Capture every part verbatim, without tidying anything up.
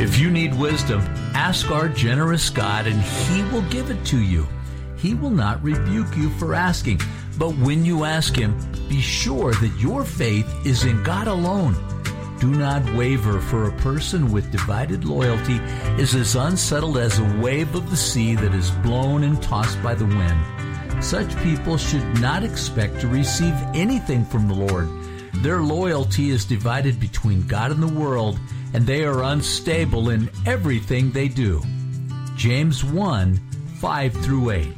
If you need wisdom, ask our generous God and He will give it to you. He will not rebuke you for asking, but when you ask Him, be sure that your faith is in God alone. Do not waver, for a person with divided loyalty is as unsettled as a wave of the sea that is blown and tossed by the wind. Such people should not expect to receive anything from the Lord. Their loyalty is divided between God and the world, and they are unstable in everything they do. James one, five through eight.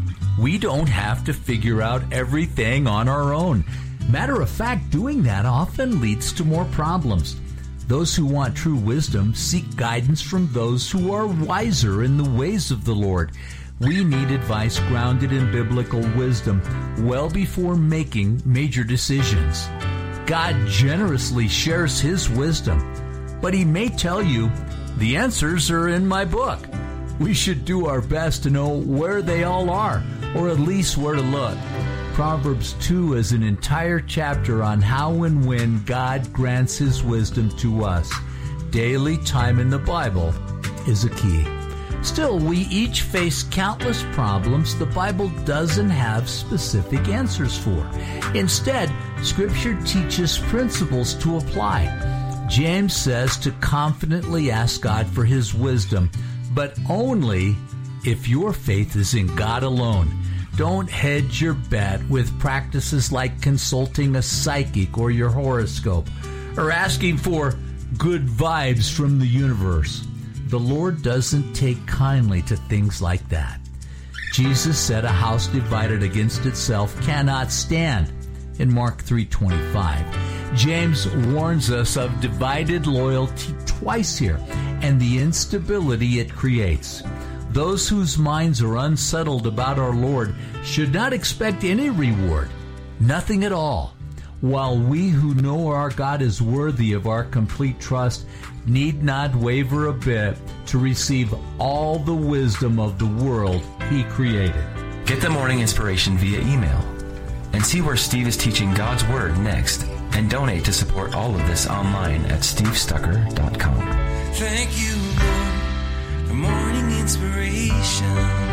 We don't have to figure out everything on our own. Matter of fact, doing that often leads to more problems. Those who want true wisdom seek guidance from those who are wiser in the ways of the Lord. We need advice grounded in biblical wisdom well before making major decisions. God generously shares His wisdom, but He may tell you, the answers are in my book. We should do our best to know where they all are, or at least where to look. Proverbs two is an entire chapter on how and when God grants His wisdom to us. Daily time in the Bible is a key. Still, we each face countless problems the Bible doesn't have specific answers for. Instead, Scripture teaches principles to apply. James says to confidently ask God for His wisdom, but only if your faith is in God alone. Don't hedge your bet with practices like consulting a psychic or your horoscope, or asking for good vibes from the universe. The Lord doesn't take kindly to things like that. Jesus said a house divided against itself cannot stand in Mark three twenty-five. James warns us of divided loyalty twice here and the instability it creates. Those whose minds are unsettled about our Lord should not expect any reward, nothing at all, while we who know our God is worthy of our complete trust need not waver a bit to receive all the wisdom of the world He created. Get the morning inspiration via email and see where Steve is teaching God's Word next, and donate to support all of this online at steve stucker dot com. Thank you, Lord, for morning inspiration.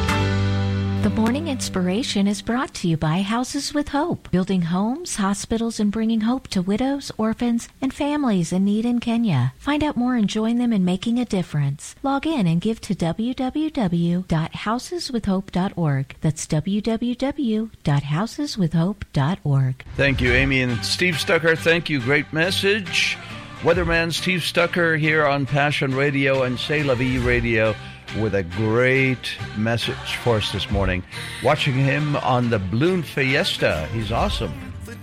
The Morning Inspiration is brought to you by Houses with Hope, building homes, hospitals, and bringing hope to widows, orphans, and families in need in Kenya. Find out more and join them in making a difference. Log in and give to w w w dot houses with hope dot org. That's w w w dot houses with hope dot org. Thank you, Amy and Steve Stucker. Thank you. Great message. Weatherman Steve Stucker here on Passion Radio and C'est La Vie Radio, with a great message for us this morning. Watching him on the Balloon Fiesta. He's awesome.